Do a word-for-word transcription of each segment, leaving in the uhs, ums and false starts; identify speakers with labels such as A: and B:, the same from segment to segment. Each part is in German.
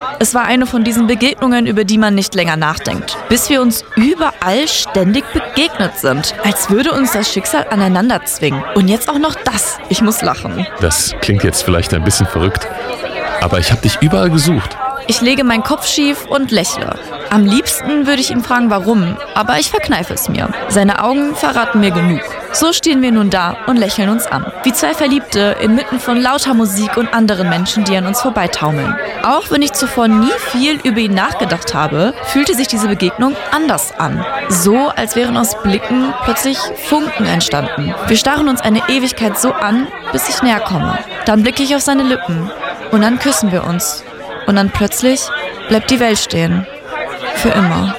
A: Es war eine von diesen Begegnungen, über die man nicht länger nachdenkt, bis wir uns überall ständig begegnet sind, als würde uns das Schicksal aneinander zwingen. Und jetzt auch noch das. Ich muss lachen.
B: Das klingt jetzt vielleicht ein bisschen verrückt, aber ich habe dich überall gesucht.
A: Ich lege meinen Kopf schief und lächle. Am liebsten würde ich ihn fragen, warum, aber ich verkneife es mir. Seine Augen verraten mir genug. So stehen wir nun da und lächeln uns an. Wie zwei Verliebte inmitten von lauter Musik und anderen Menschen, die an uns vorbeitaumeln. Auch wenn ich zuvor nie viel über ihn nachgedacht habe, fühlte sich diese Begegnung anders an. So, als wären aus Blicken plötzlich Funken entstanden. Wir starren uns eine Ewigkeit so an, bis ich näher komme. Dann blicke ich auf seine Lippen und dann küssen wir uns. Und dann plötzlich bleibt die Welt stehen. Für immer.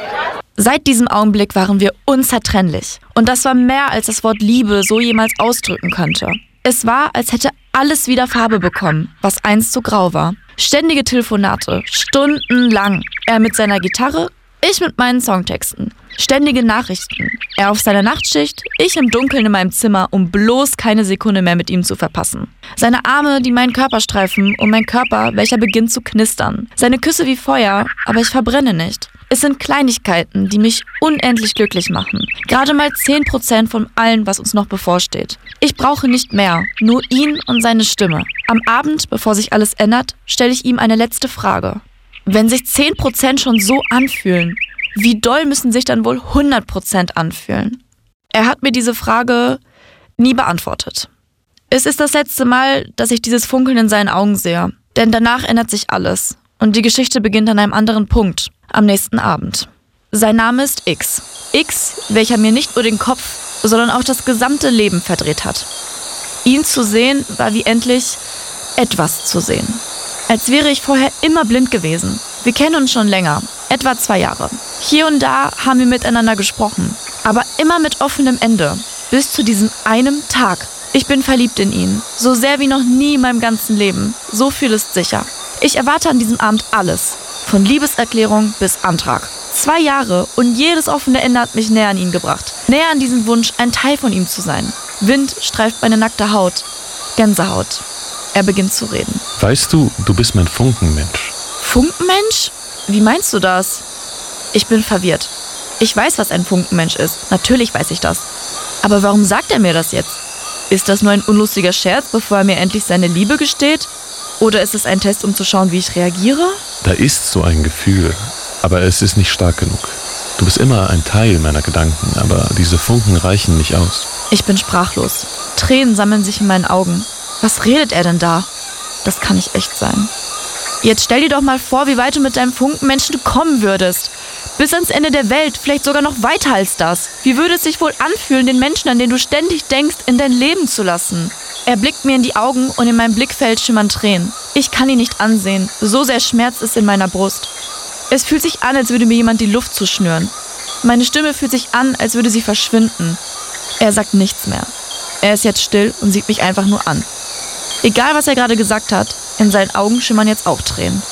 A: Seit diesem Augenblick waren wir unzertrennlich. Und das war mehr, als das Wort Liebe so jemals ausdrücken könnte. Es war, als hätte alles wieder Farbe bekommen, was einst so grau war. Ständige Telefonate, stundenlang. Er mit seiner Gitarre, ich mit meinen Songtexten. Ständige Nachrichten. Er auf seiner Nachtschicht, ich im Dunkeln in meinem Zimmer, um bloß keine Sekunde mehr mit ihm zu verpassen. Seine Arme, die meinen Körper streifen, und mein Körper, welcher beginnt zu knistern. Seine Küsse wie Feuer, aber ich verbrenne nicht. Es sind Kleinigkeiten, die mich unendlich glücklich machen. Gerade mal zehn Prozent von allem, was uns noch bevorsteht. Ich brauche nicht mehr, nur ihn und seine Stimme. Am Abend, bevor sich alles ändert, stelle ich ihm eine letzte Frage. Wenn sich zehn Prozent schon so anfühlen, wie doll müssen sich dann wohl hundert Prozent anfühlen? Er hat mir diese Frage nie beantwortet. Es ist das letzte Mal, dass ich dieses Funkeln in seinen Augen sehe. Denn danach ändert sich alles. Und die Geschichte beginnt an einem anderen Punkt. Am nächsten Abend. Sein Name ist X. X, welcher mir nicht nur den Kopf, sondern auch das gesamte Leben verdreht hat. Ihn zu sehen, war wie endlich etwas zu sehen. Als wäre ich vorher immer blind gewesen. Wir kennen uns schon länger, etwa zwei Jahre. Hier und da haben wir miteinander gesprochen, aber immer mit offenem Ende. Bis zu diesem einen Tag. Ich bin verliebt in ihn, so sehr wie noch nie in meinem ganzen Leben. So viel ist sicher. Ich erwarte an diesem Abend alles. Von Liebeserklärung bis Antrag. Zwei Jahre und jedes offene Ende hat mich näher an ihn gebracht. Näher an diesen Wunsch, ein Teil von ihm zu sein. Wind streift meine nackte Haut. Gänsehaut. Er beginnt zu reden.
B: Weißt du, du bist mein Funkenmensch.
A: Funkenmensch? Wie meinst du das? Ich bin verwirrt. Ich weiß, was ein Funkenmensch ist. Natürlich weiß ich das. Aber warum sagt er mir das jetzt? Ist das nur ein unlustiger Scherz, bevor er mir endlich seine Liebe gesteht? Oder ist es ein Test, um zu schauen, wie ich reagiere?
B: Da ist so ein Gefühl, aber es ist nicht stark genug. Du bist immer ein Teil meiner Gedanken, aber diese Funken reichen nicht aus.
A: Ich bin sprachlos. Tränen sammeln sich in meinen Augen. Was redet er denn da? Das kann nicht echt sein. Jetzt stell dir doch mal vor, wie weit du mit deinem Funkenmenschen kommen würdest. Bis ans Ende der Welt, vielleicht sogar noch weiter als das. Wie würde es sich wohl anfühlen, den Menschen, an den du ständig denkst, in dein Leben zu lassen? Er blickt mir in die Augen und in meinem Blickfeld schimmern Tränen. Ich kann ihn nicht ansehen, so sehr schmerzt es in meiner Brust. Es fühlt sich an, als würde mir jemand die Luft zuschnüren. Meine Stimme fühlt sich an, als würde sie verschwinden. Er sagt nichts mehr. Er ist jetzt still und sieht mich einfach nur an. Egal, was er gerade gesagt hat, in seinen Augen schimmern jetzt auch Tränen.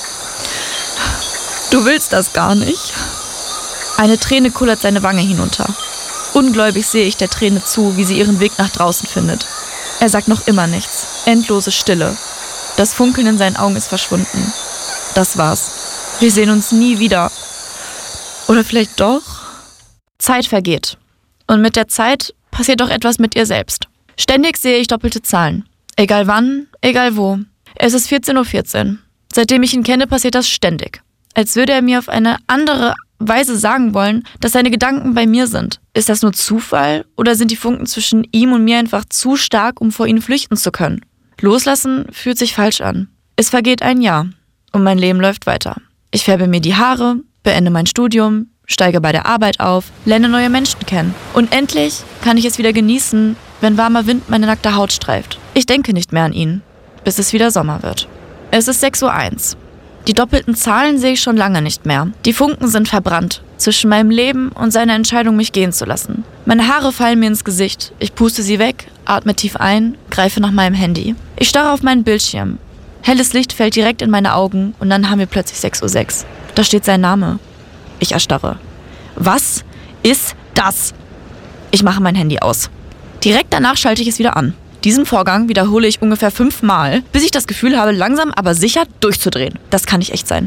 A: Du willst das gar nicht. Eine Träne kullert seine Wange hinunter. Ungläubig sehe ich der Träne zu, wie sie ihren Weg nach draußen findet. Er sagt noch immer nichts. Endlose Stille. Das Funkeln in seinen Augen ist verschwunden. Das war's. Wir sehen uns nie wieder. Oder vielleicht doch? Zeit vergeht. Und mit der Zeit passiert doch etwas mit ihr selbst. Ständig sehe ich doppelte Zahlen. Egal wann, egal wo. Es ist vierzehn Uhr vierzehn. Seitdem ich ihn kenne, passiert das ständig. Als würde er mir auf eine andere Weise sagen wollen, dass seine Gedanken bei mir sind. Ist das nur Zufall oder sind die Funken zwischen ihm und mir einfach zu stark, um vor ihnen flüchten zu können? Loslassen fühlt sich falsch an. Es vergeht ein Jahr und mein Leben läuft weiter. Ich färbe mir die Haare, beende mein Studium, steige bei der Arbeit auf, lerne neue Menschen kennen. Und endlich kann ich es wieder genießen, wenn warmer Wind meine nackte Haut streift. Ich denke nicht mehr an ihn, bis es wieder Sommer wird. Es ist sechs Uhr eins. Die doppelten Zahlen sehe ich schon lange nicht mehr. Die Funken sind verbrannt, zwischen meinem Leben und seiner Entscheidung, mich gehen zu lassen. Meine Haare fallen mir ins Gesicht. Ich puste sie weg, atme tief ein, greife nach meinem Handy. Ich starre auf meinen Bildschirm. Helles Licht fällt direkt in meine Augen und dann haben wir plötzlich sechs Uhr sechs. Da steht sein Name. Ich erstarre. Was ist das? Ich mache mein Handy aus. Direkt danach schalte ich es wieder an. Diesen Vorgang wiederhole ich ungefähr fünfmal, bis ich das Gefühl habe, langsam aber sicher durchzudrehen. Das kann nicht echt sein.